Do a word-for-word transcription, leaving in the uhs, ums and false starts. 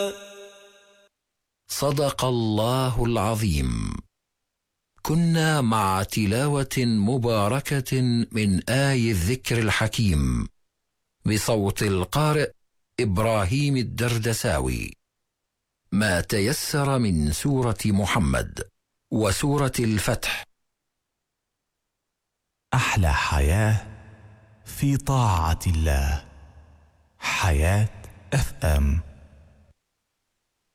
صدق الله العظيم. كنا مع تلاوة مباركة من آي الذكر الحكيم بصوت القارئ إبراهيم الدردساوي. ما تيسر من سورة محمد وسورة الفتح. أحلى حياة في طاعة الله. حياة اف ام.